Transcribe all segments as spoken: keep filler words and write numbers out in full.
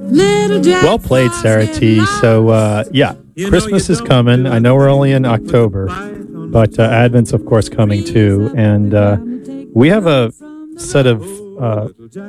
Well played, Sarah T. So, uh, yeah, Christmas is coming. I know we're only in October, but uh, Advent's, of course, coming too. And uh, we have a set of uh,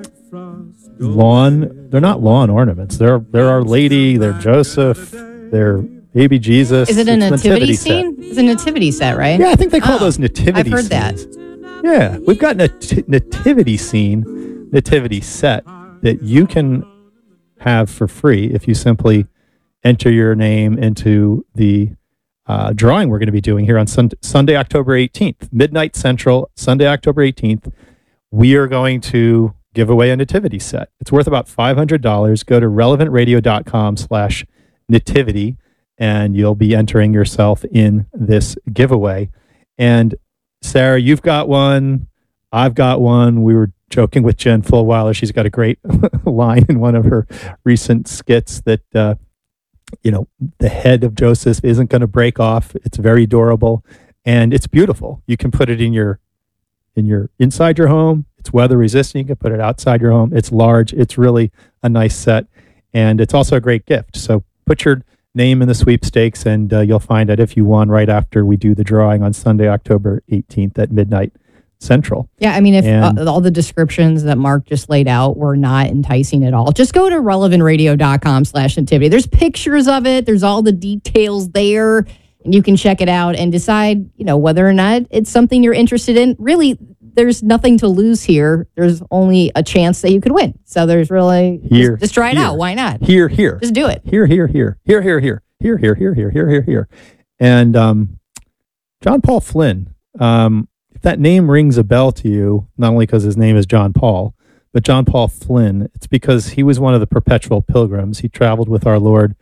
lawn, they're not lawn ornaments. They're, they're Our Lady, they're Joseph, they're baby Jesus. Is it a nativity, nativity scene? set. It's a nativity set, right? Yeah, I think they call oh, those nativity I've heard scenes. that. Yeah, we've got a nat- nativity scene, nativity set that you can have for free if you simply enter your name into the uh, drawing we're going to be doing here on sun- Sunday, October eighteenth, midnight central, Sunday, October eighteenth. We are going to give away a nativity set. It's worth about five hundred dollars. Go to relevantradio.com slash nativity, and you'll be entering yourself in this giveaway. And Sarah, you've got one. I've got one. We were joking with Jen Fulweiler. She's got a great line in one of her recent skits that, uh, you know, the head of Joseph isn't going to break off. It's very durable and it's beautiful. You can put it in your, in your, inside your home. It's weather resistant. You can put it outside your home. It's large. It's really a nice set. And it's also a great gift. So put your name in the sweepstakes and uh, you'll find out if you won right after we do the drawing on Sunday, October eighteenth at midnight Central. Yeah, I mean, if and, uh, all the descriptions that Mark just laid out were not enticing at all, just go to relevantradio.com slash nativity. There's pictures of it. There's all the details there, and you can check it out and decide, you know, whether or not it's something you're interested in. Really, there's nothing to lose here. There's only a chance that you could win. So there's really, here, just, just try it here, out. Why not? Here, here. Just do it. Here, here, here. Here, here, here. Here, here, here, here, here, here, here. And um, John Paul Flynn, um, if that name rings a bell to you, not only because his name is John Paul, but John Paul Flynn, it's because he was one of the perpetual pilgrims. He traveled with our Lord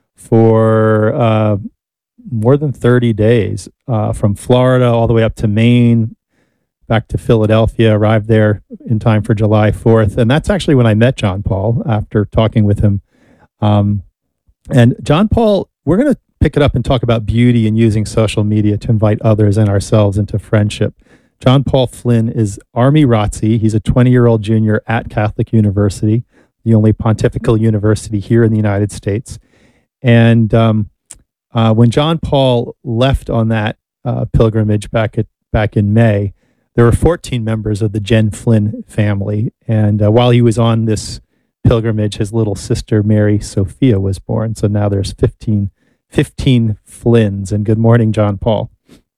for uh, more than thirty days, uh, from Florida all the way up to Maine, back to Philadelphia, arrived there in time for July fourth. And that's actually when I met John Paul after talking with him. Um, and John Paul, we're going to pick it up and talk about beauty and using social media to invite others and ourselves into friendship. John Paul Flynn is Army R O T C. He's a twenty-year-old junior at Catholic University, the only pontifical university here in the United States. And um, uh, when John Paul left on that uh, pilgrimage back at back in May, there were fourteen members of the Jen Flynn family. And uh, while he was on this pilgrimage, his little sister, Mary Sophia, was born. So now there's fifteen, fifteen Flynns. And good morning, John Paul.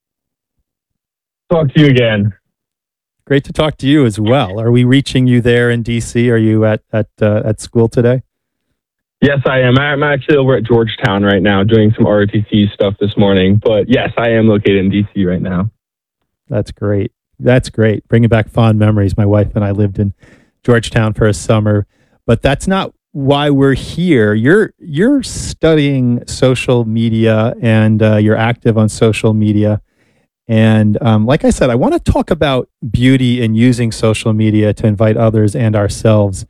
Talk to you again. Great to talk to you as well. Are we reaching you there in D C? Are you at at uh, at school today? Yes, I am. I'm actually over at Georgetown right now doing some R O T C stuff this morning. But yes, I am located in D C right now. That's great. That's great. Bringing back fond memories. My wife and I lived in Georgetown for a summer, but that's not why we're here. You're you're studying social media and uh, you're active on social media. And um, like I said, I want to talk about beauty and using social media to invite others and ourselves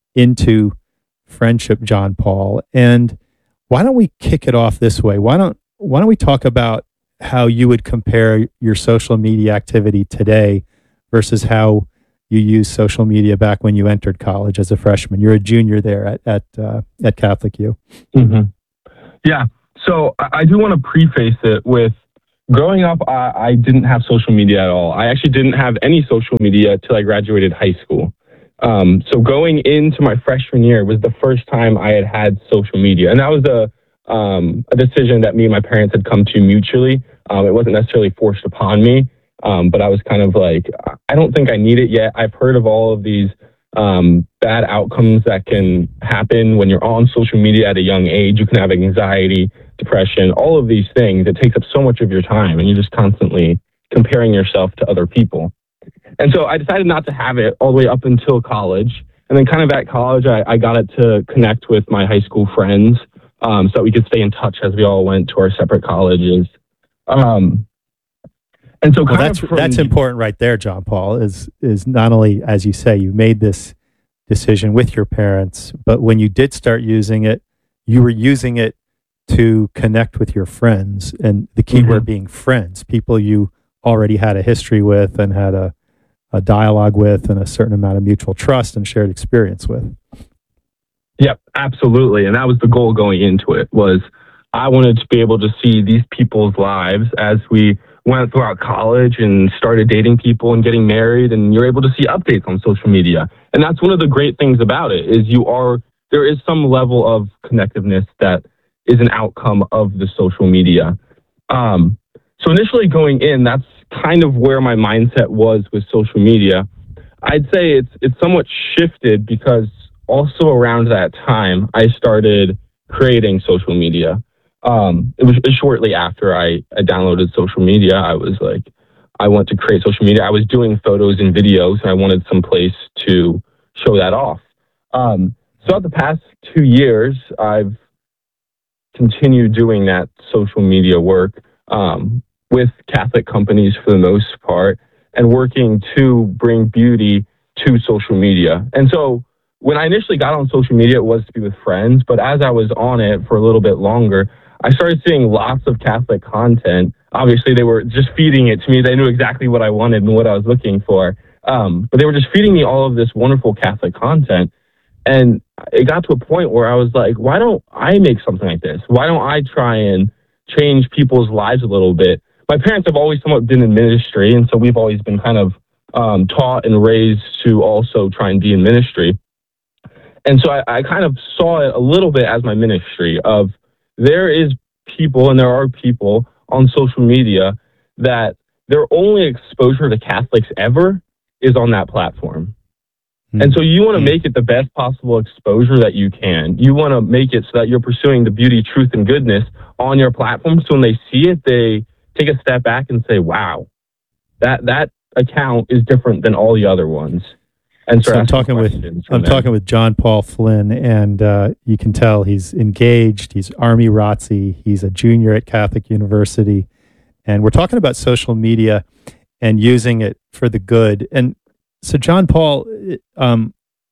into friendship, John Paul. And why don't we kick it off this way? Why don't why don't we talk about how you would compare your social media activity today versus how you used social media back when you entered college as a freshman? You're a junior there at at uh, at Catholic U. Mm-hmm. Yeah. So I, I do want to preface it with, growing up, I, I didn't have social media at all. I actually didn't have any social media till I graduated high school. Um, so going into my freshman year was the first time I had had social media. And that was a, um, a decision that me and my parents had come to mutually. Um, it wasn't necessarily forced upon me, um, but I was kind of like, I don't think I need it yet. I've heard of all of these um, bad outcomes that can happen when you're on social media at a young age. You can have anxiety, depression, all of these things. It takes up so much of your time and you're just constantly comparing yourself to other people. And so I decided not to have it all the way up until college. And then kind of at college, I, I got it to connect with my high school friends um, so that we could stay in touch as we all went to our separate colleges. Um, and so well, that's, from, that's important right there, John Paul, is, is not only, as you say, you made this decision with your parents, but when you did start using it, you were using it to connect with your friends, and the key mm-hmm. word being friends, people you already had a history with and had a, a dialogue with and a certain amount of mutual trust and shared experience with. Yep, absolutely. And that was the goal going into it, was I wanted to be able to see these people's lives as we went throughout college and started dating people and getting married, and you're able to see updates on social media. And that's one of the great things about it, is you are, there is some level of connectiveness that is an outcome of the social media. Um, so initially going in, that's kind of where my mindset was with social media. I'd say it's it's somewhat shifted because also around that time, I started creating social media. Um, it was shortly after I, I downloaded social media. I was like, I want to create social media. I was doing photos and videos, and I wanted some place to show that off. Um, so throughout the past two years, I've continued doing that social media work um, with Catholic companies for the most part, and working to bring beauty to social media. And so when I initially got on social media, it was to be with friends, but as I was on it for a little bit longer, I started seeing lots of Catholic content. Obviously, they were just feeding it to me. They knew exactly what I wanted and what I was looking for. Um, but they were just feeding me all of this wonderful Catholic content. And it got to a point where I was like, why don't I make something like this? Why don't I try and change people's lives a little bit? My parents have always somewhat been in ministry, and so we've always been kind of um, taught and raised to also try and be in ministry. And so I, I kind of saw it a little bit as my ministry of, there is people and there are people on social media that their only exposure to Catholics ever is on that platform. Mm-hmm. And so you want to make it the best possible exposure that you can. You want to make it so that you're pursuing the beauty, truth, and goodness on your platform. So when they see it, they take a step back and say, wow, that, that account is different than all the other ones. And so I'm talking with I'm them. talking with John Paul Flynn, and uh, you can tell he's engaged. He's Army R O T C. He's a junior at Catholic University, and we're talking about social media and using it for the good. And so, John Paul, um,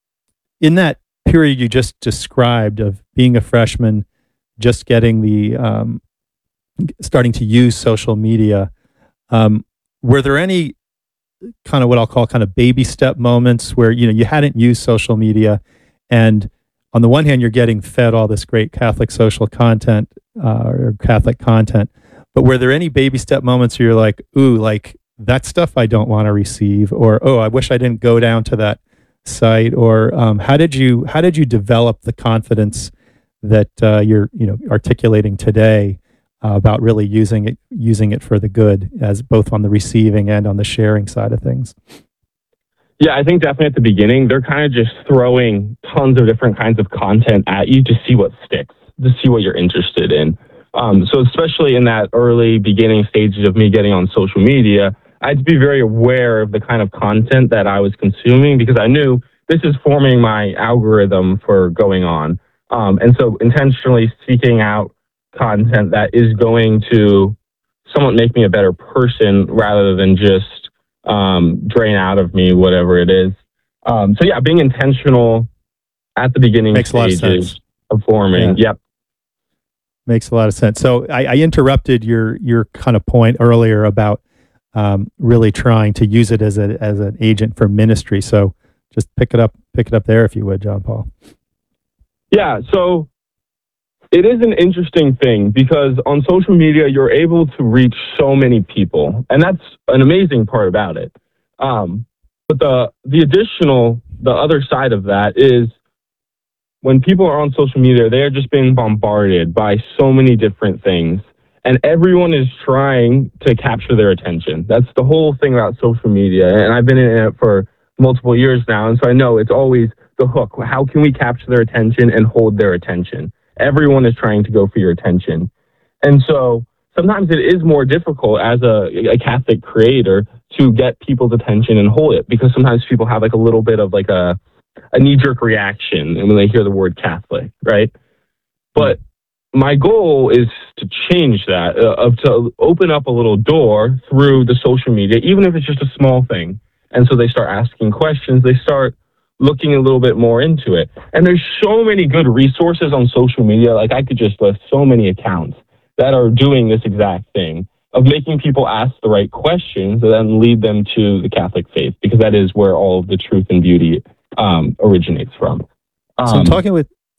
in that period you just described of being a freshman, just getting the um, starting to use social media, um, were there any kind of what I'll call kind of baby step moments where, you know, you hadn't used social media, and on the one hand, you're getting fed all this great Catholic social content uh, or Catholic content, but were there any baby step moments where you're like, ooh, like that stuff I don't want to receive, or, oh, I wish I didn't go down to that site, or um, how did you, how did you develop the confidence that uh, you're, you know, articulating today Uh, about really using it, using it for the good, as both on the receiving and on the sharing side of things? Yeah, I think definitely at the beginning, they're kind of just throwing tons of different kinds of content at you to see what sticks, to see what you're interested in. Um, so especially in that early beginning stages of me getting on social media, I had to be very aware of the kind of content that I was consuming, because I knew this is forming my algorithm for going on. Um, and so intentionally seeking out content that is going to somewhat make me a better person rather than just um, drain out of me whatever it is. Um, so yeah, being intentional at the beginning Makes stages a lot of, sense. of forming. Yeah. Yep. Makes a lot of sense. So I, I interrupted your your kind of point earlier about um, really trying to use it as a as an agent for ministry. So just pick it up, pick it up there if you would, John Paul. Yeah. So it is an interesting thing, because on social media, you're able to reach so many people, and that's an amazing part about it. Um, but the the additional, the other side of that is when people are on social media, they are just being bombarded by so many different things, and everyone is trying to capture their attention. That's the whole thing about social media, and I've been in it for multiple years now, and so I know it's always the hook. How can we capture their attention and hold their attention? Everyone is trying to go for your attention. And so sometimes it is more difficult as a, a Catholic creator to get people's attention and hold it, because sometimes people have like a little bit of like a, a knee-jerk reaction when they hear the word Catholic, right? But my goal is to change that, uh, of to open up a little door through the social media, even if it's just a small thing. And so they start asking questions, they start looking a little bit more into it. And there's so many good resources on social media. Like I could just list so many accounts that are doing this exact thing of making people ask the right questions and then lead them to the Catholic faith, because that is where all of the truth and beauty um, originates from. Um, so I'm talking with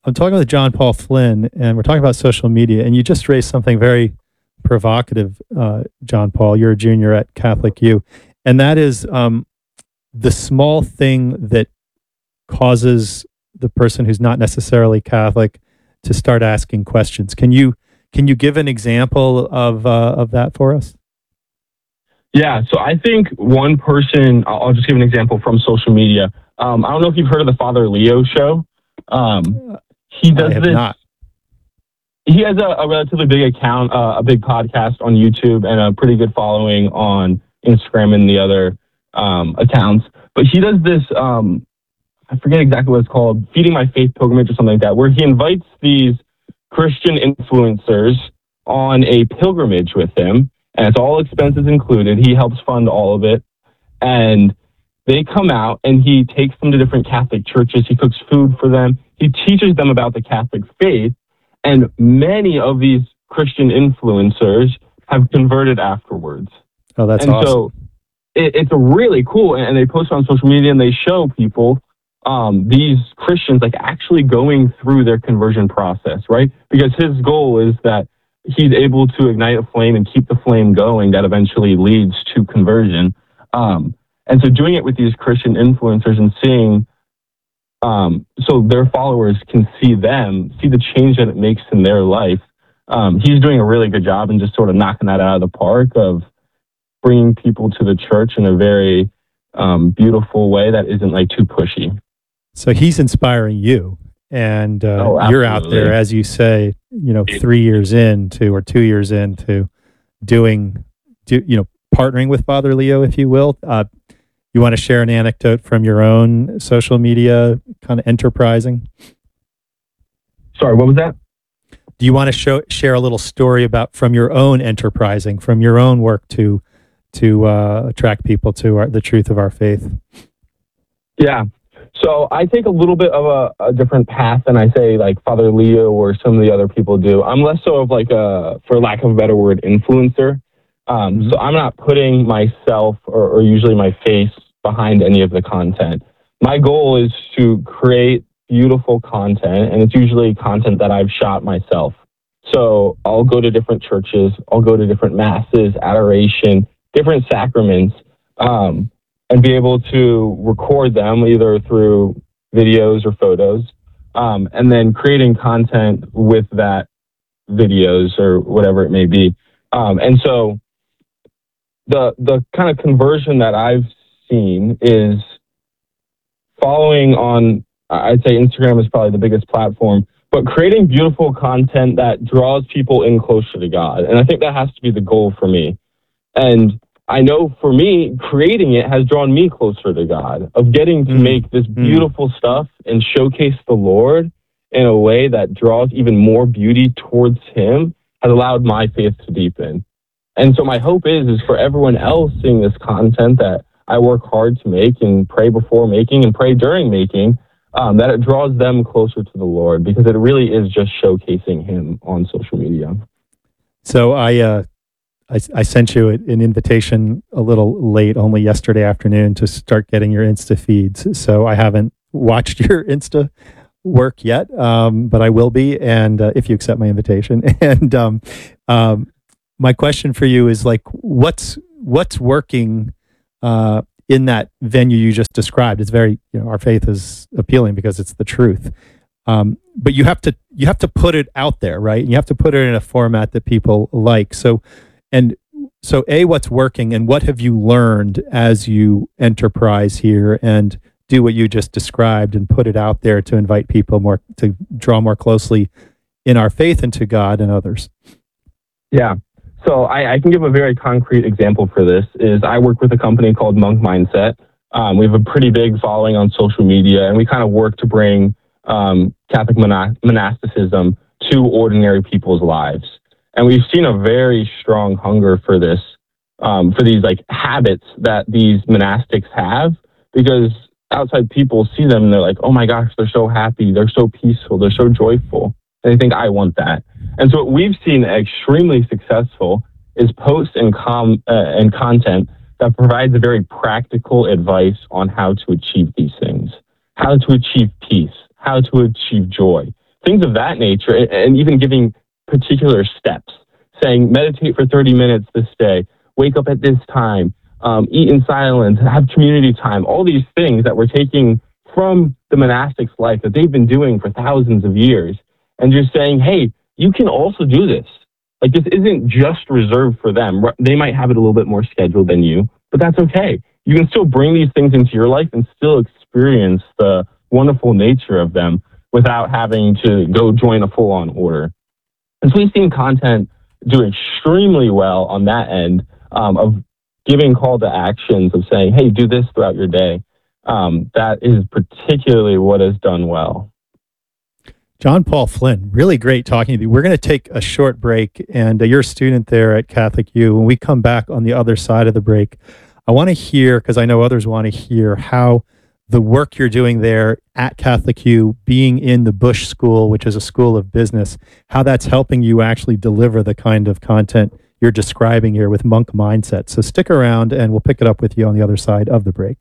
I'm talking with John Paul Flynn, and we're talking about social media, and you just raised something very provocative, uh, John Paul. You're a junior at Catholic U, and that is um, the small thing that causes the person who's not necessarily Catholic to start asking questions. Can you can you give an example of uh, of that for us? Yeah, so I think one person, I'll I'll just give an example from social media. Um, I don't know if you've heard of the Father Leo show. Um, he does I have this. not. He has a, a relatively big account, uh, a big podcast on YouTube, and a pretty good following on Instagram and the other um, accounts. But he does this, um, I forget exactly what it's called, Feeding My Faith Pilgrimage or something like that, where he invites these Christian influencers on a pilgrimage with him, and it's all expenses included. He helps fund all of it. And they come out and he takes them to different Catholic churches. He cooks food for them. He teaches them about the Catholic faith. And many of these Christian influencers have converted afterwards. Oh, that's and awesome. so it, it's a really cool, and they post on social media and they show people um, these Christians like actually going through their conversion process, right? Because his goal is that he's able to ignite a flame and keep the flame going that eventually leads to conversion. Um, and so doing it with these Christian influencers and seeing, um, so their followers can see them, see the change that it makes in their life. Um, he's doing a really good job and just sort of knocking that out of the park of bringing people to the church in a very um, beautiful way that isn't like too pushy. So he's inspiring you. And uh, Oh, you're out there, as you say, you know, three years into or two years into doing, do, you know, partnering with Father Leo, if you will. Uh, you want to share an anecdote from your own social media kind of enterprising? Sorry, what was that? Do you want to show, share a little story about from your own enterprising, from your own work to to uh, attract people to our, the truth of our faith? Yeah. So I take a little bit of a, a different path than I say like Father Leo or some of the other people do. I'm less so of like a, for lack of a better word, influencer. Um, mm-hmm. So I'm not putting myself or, or usually my face behind any of the content. My goal is to create beautiful content, and it's usually content that I've shot myself. So I'll go to different churches, I'll go to different masses, adoration, different sacraments, um, and be able to record them either through videos or photos, um, and then creating content with that videos or whatever it may be. Um, and so the the kind of conversion that I've seen is following on, I'd say Instagram is probably the biggest platform, but creating beautiful content that draws people in closer to God. And I think that has to be the goal for me. And I know for me, creating it has drawn me closer to God, of getting to mm. make this beautiful mm. stuff and showcase the Lord in a way that draws even more beauty towards Him has allowed my faith to deepen. And so my hope is, is for everyone else seeing this content that I work hard to make and pray before making and pray during making, um, that it draws them closer to the Lord, because it really is just showcasing Him on social media. So I, uh, I, I sent you an invitation a little late, only yesterday afternoon, to start getting your Insta feeds. So I haven't watched your Insta work yet, um, but I will be, and uh, if you accept my invitation. And um, um, my question for you is like, what's what's working uh, in that venue you just described? It's very, you know, our faith is appealing because it's the truth. Um, but you have to you have to put it out there, right? And you have to put it in a format that people like. So. And so, A, what's working, and what have you learned as you enterprise here and do what you just described and put it out there to invite people more, to draw more closely in our faith and to God and others? Yeah. So I, I can give a very concrete example for this. Is I work with a company called Monk Mindset. Um, we have a pretty big following on social media, and we kind of work to bring um, Catholic monas- monasticism to ordinary people's lives. And we've seen a very strong hunger for this, um, for these like habits that these monastics have, because outside people see them and they're like, oh my gosh, they're so happy, they're so peaceful, they're so joyful. And they think, I want that. And so what we've seen extremely successful is posts and com uh, and content that provides a very practical advice on how to achieve these things, how to achieve peace, how to achieve joy, things of that nature, and, and even giving particular steps, saying meditate for thirty minutes this day, wake up at this time, um, eat in silence, have community time, all these things that we're taking from the monastics' life that they've been doing for thousands of years, and just saying, hey, you can also do this. Like, this isn't just reserved for them. They might have it a little bit more scheduled than you, but that's okay. You can still bring these things into your life and still experience the wonderful nature of them without having to go join a full-on order. And so we've seen content do extremely well on that end um, of giving call to actions of saying, hey, do this throughout your day. Um, that is particularly what has done well. John Paul Flynn, really great talking to you. We're going to take a short break, and uh, you're a student there at Catholic U. When we come back on the other side of the break, I want to hear, because I know others want to hear, how the work you're doing there at Catholic U, being in the Bush School, which is a school of business, how that's helping you actually deliver the kind of content you're describing here with monk mindset. So stick around, and we'll pick it up with you on the other side of the break.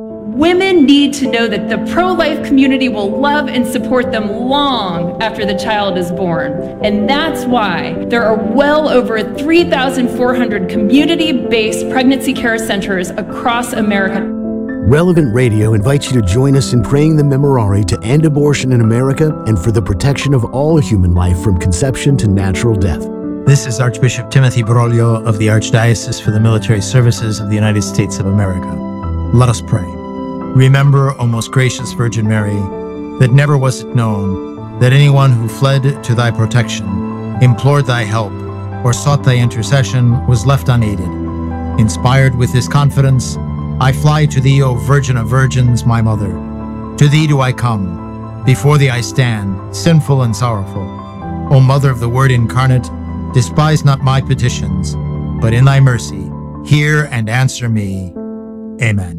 Women need to know that the pro-life community will love and support them long after the child is born. And that's why there are well over three thousand four hundred community-based pregnancy care centers across America. Relevant Radio invites you to join us in praying the Memorare to end abortion in America and for the protection of all human life from conception to natural death. This is Archbishop Timothy Broglio of the Archdiocese for the Military Services of the United States of America. Let us pray. Remember, O most gracious Virgin Mary, that never was it known that anyone who fled to thy protection, implored thy help, or sought thy intercession was left unaided. Inspired with this confidence, I fly to thee, O Virgin of Virgins, my Mother. To thee do I come. Before thee I stand, sinful and sorrowful. O Mother of the Word incarnate, despise not my petitions, but in thy mercy, hear and answer me. Amen.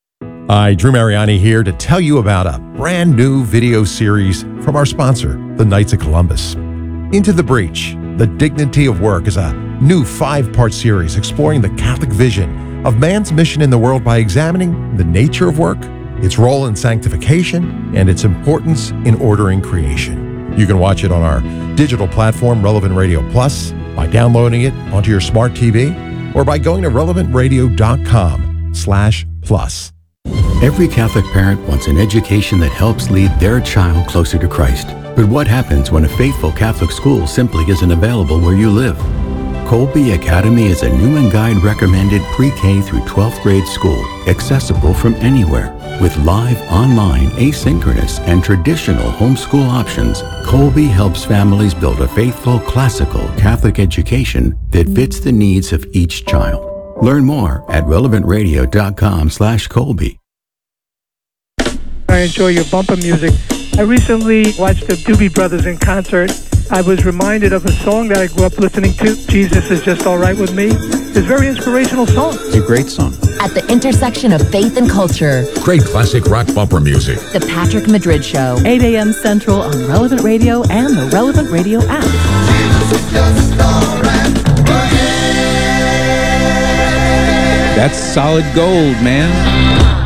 Hi, Drew Mariani here to tell you about a brand new video series from our sponsor, the Knights of Columbus. Into the Breach, The Dignity of Work is a new five-part series exploring the Catholic vision of man's mission in the world by examining the nature of work, its role in sanctification, and its importance in ordering creation. You can watch it on our digital platform, Relevant Radio Plus, by downloading it onto your smart T V, or by going to relevant radio dot com slash plus. Every Catholic parent wants an education that helps lead their child closer to Christ. But what happens when a faithful Catholic school simply isn't available where you live? Colby Academy is a Newman Guide recommended pre-K through twelfth grade school, accessible from anywhere. With live, online, asynchronous, and traditional homeschool options, Colby helps families build a faithful, classical Catholic education that fits the needs of each child. Learn more at relevant radio dot com slash Colby. I enjoy your bumper music. I recently watched the Doobie Brothers in concert. I was reminded of a song that I grew up listening to, Jesus Is Just All Right With Me. It's a very inspirational song. It's a great song. At the intersection of faith and culture. Great classic rock bumper music. The Patrick Madrid Show. eight a.m. Central on Relevant Radio and the Relevant Radio app. Jesus is just all right. That's solid gold, man.